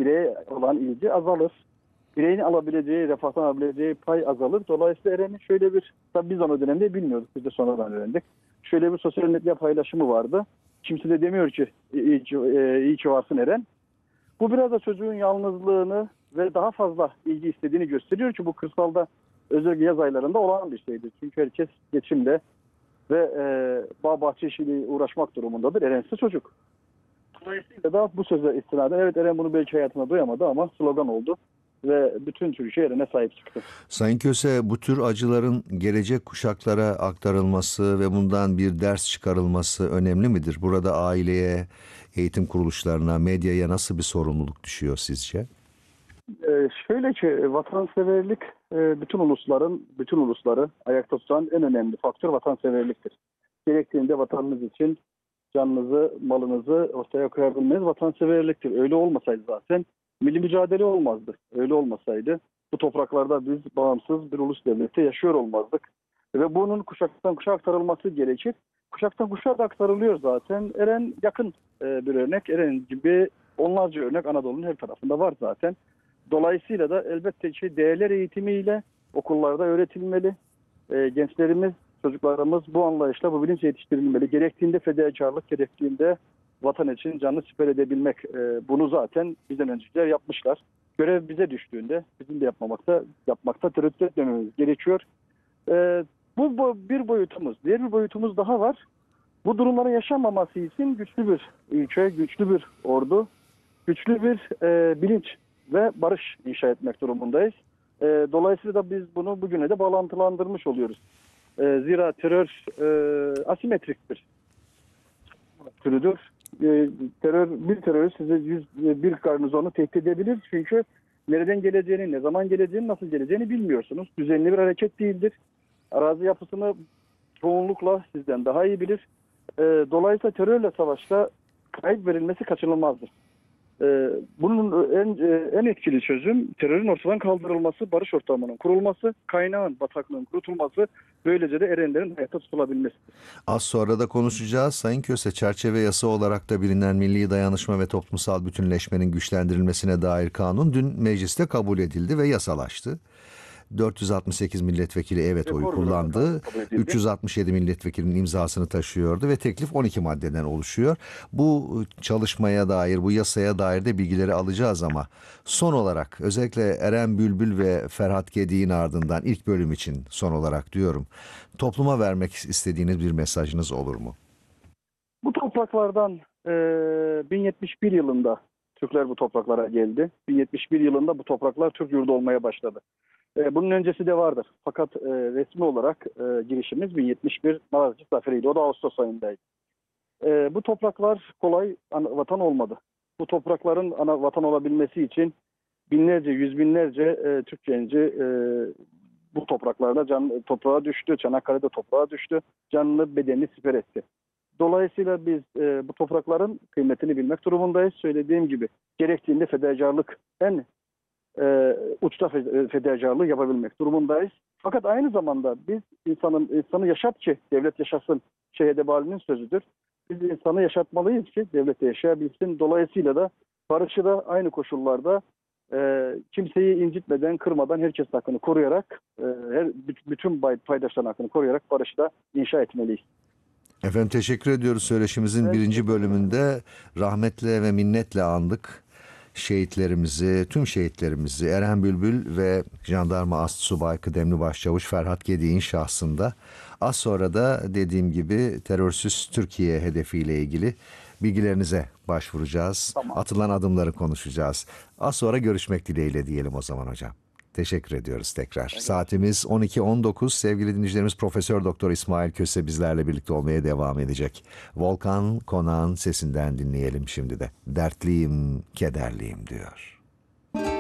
bireye olan ilgi azalır. Bireyin alabileceği, refahtan alabileceği pay azalır. Dolayısıyla Eren'in şöyle bir, tabii biz onu dönemde bilmiyorduk, biz de sonradan öğrendik. Şöyle bir sosyal medya paylaşımı vardı. Kimse de demiyor ki iyi ki varsın Eren. Bu biraz da çocuğun yalnızlığını ve daha fazla ilgi istediğini gösteriyor ki bu kırsalda özellikle yaz aylarında olan bir şeydir. Çünkü herkes geçimle ve bağ bahçe işiyle uğraşmak durumundadır. Eren ise çocuk. Dolayısıyla da bu söze istinaden evet Eren bunu belki hayatına duyamadı ama slogan oldu ve bütün Türkiye Eren'e sahip çıktı. Sayın Köse, bu tür acıların gelecek kuşaklara aktarılması ve bundan bir ders çıkarılması önemli midir? Burada aileye, eğitim kuruluşlarına, medyaya nasıl bir sorumluluk düşüyor sizce? Şöyle ki vatanseverlik bütün ulusları ayakta tutan en önemli faktör vatanseverliktir. Gerektiğinde vatanınız için canınızı, malınızı ortaya koyabilmeniz vatanseverliktir. Öyle olmasaydı zaten milli mücadele olmazdı. Öyle olmasaydı bu topraklarda biz bağımsız bir ulus devleti yaşıyor olmazdık. Ve bunun kuşaktan kuşağa aktarılması gerekir. Kuşaktan kuşağa da aktarılıyor zaten. Eren yakın bir örnek. Eren gibi onlarca örnek Anadolu'nun her tarafında var zaten. Dolayısıyla da elbette ki değerler eğitimiyle okullarda öğretilmeli. Gençlerimiz, çocuklarımız bu anlayışla, bu bilinçle yetiştirilmeli. Gerektiğinde fedakarlık, gerektiğinde vatan için canını siper edebilmek. Bunu zaten bizden öncekiler yapmışlar. Görev bize düştüğünde bizim de yapmakta tereddüt etmememiz gerekiyor. Bu bir boyutumuz. Diğer bir boyutumuz daha var. Bu durumların yaşanmaması için güçlü bir ülke, güçlü bir ordu, güçlü bir bilinç ve barış inşa etmek durumundayız. Dolayısıyla da biz bunu bugüne de bağlantılandırmış oluyoruz. Zira terör asimetrik bir türüdür. Bir terörist size bir garnizonu tehdit edebilir. Çünkü nereden geleceğini, ne zaman geleceğini, nasıl geleceğini bilmiyorsunuz. Düzenli bir hareket değildir. Arazi yapısını çoğunlukla sizden daha iyi bilir. Dolayısıyla terörle savaşta kayıp verilmesi kaçınılmazdır. Bunun en etkili çözüm terörün ortadan kaldırılması, barış ortamının kurulması, kaynağın, bataklığın kurutulması, böylece de erenlerin hayatta tutulabilmesidir. Az sonra da konuşacağız. Sayın Köse, çerçeve yasa olarak da bilinen Milli Dayanışma ve Toplumsal Bütünleşmenin güçlendirilmesine dair kanun dün mecliste kabul edildi ve yasalaştı. 468 milletvekili evet oyu kullandı. 367 milletvekilinin imzasını taşıyordu ve teklif 12 maddeden oluşuyor. Bu çalışmaya dair, bu yasaya dair de bilgileri alacağız ama son olarak özellikle Eren Bülbül ve Ferhat Gedi'nin ardından ilk bölüm için son olarak diyorum. Topluma vermek istediğiniz bir mesajınız olur mu? Bu topraklardan 1071 yılında Türkler bu topraklara geldi. 1071 yılında bu topraklar Türk yurdu olmaya başladı. Bunun öncesi de vardır. Fakat resmi olarak girişimiz 1071 Malazgirt Zaferi'ydi. O da Ağustos ayındaydı. Bu topraklar kolay vatan olmadı. Bu toprakların ana vatan olabilmesi için binlerce, yüz binlerce Türk genci bu topraklarda toprağa düştü. Çanakkale'de toprağa düştü. Canını, bedenini siper etti. Dolayısıyla biz bu toprakların kıymetini bilmek durumundayız. Söylediğim gibi gerektiğinde fedakarlık uçta fedakarlığı yapabilmek durumundayız. Fakat aynı zamanda biz insanı yaşat ki devlet yaşasın Şehit-i sözüdür. Biz insanı yaşatmalıyız ki devlet de yaşayabilsin. Dolayısıyla da barışı da aynı koşullarda kimseyi incitmeden, kırmadan herkes hakkını koruyarak, bütün paydaşların hakkını koruyarak barışı da inşa etmeliyiz. Efendim teşekkür ediyoruz. Söyleşimizin birinci bölümünde rahmetle ve minnetle andık şehitlerimizi, tüm şehitlerimizi, Eren Bülbül ve Jandarma Astsubay Kıdemli Başçavuş Ferhat Gedi'nin şahsında. Az sonra da dediğim gibi terörsüz Türkiye hedefiyle ilgili bilgilerinize başvuracağız. Tamam. Atılan adımları konuşacağız. Az sonra görüşmek dileğiyle diyelim o zaman hocam. Teşekkür ediyoruz tekrar. Saatimiz 12.19. Sevgili dinleyicilerimiz Profesör Doktor İsmail Köse bizlerle birlikte olmaya devam edecek. Volkan Konak'ın sesinden dinleyelim şimdi de. Dertliyim, kederliyim diyor.